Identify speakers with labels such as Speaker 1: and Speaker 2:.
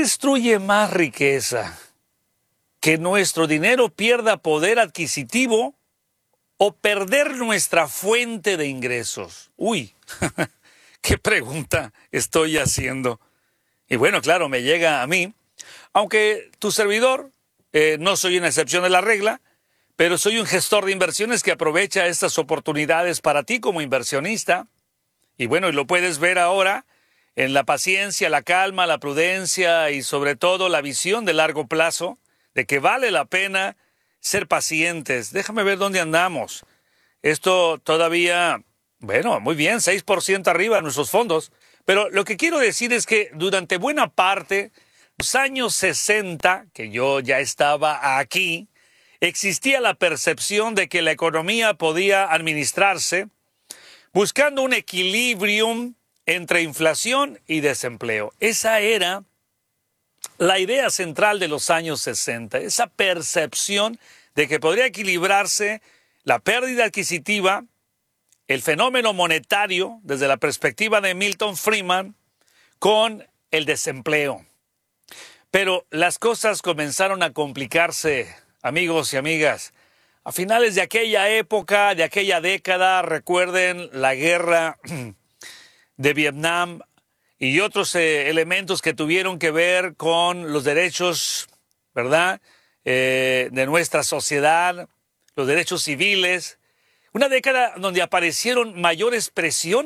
Speaker 1: destruye más riqueza? ¿Que nuestro dinero pierda poder adquisitivo o perder nuestra fuente de ingresos? Uy, qué pregunta estoy haciendo. Y bueno, claro, me llega a mí, aunque tu servidor, no soy una excepción de la regla, pero soy un gestor de inversiones que aprovecha estas oportunidades para ti como inversionista. Y bueno, y lo puedes ver ahora en la paciencia, la calma, la prudencia y sobre todo la visión de largo plazo, de que vale la pena ser pacientes. Déjame ver dónde andamos. Esto todavía, bueno, muy bien, 6% arriba de nuestros fondos. Pero lo que quiero decir es que durante buena parte, los años 60, que yo ya estaba aquí, existía la percepción de que la economía podía administrarse buscando un equilibrio entre inflación y desempleo. Esa era la idea central de los años 60, esa percepción de que podría equilibrarse la pérdida adquisitiva, el fenómeno monetario desde la perspectiva de Milton Friedman, con el desempleo. Pero las cosas comenzaron a complicarse, amigos y amigas. A finales de aquella época, de aquella década, recuerden la guerra de Vietnam y otros elementos que tuvieron que ver con los derechos, ¿verdad?, de nuestra sociedad, los derechos civiles. Una década donde aparecieron mayores presiones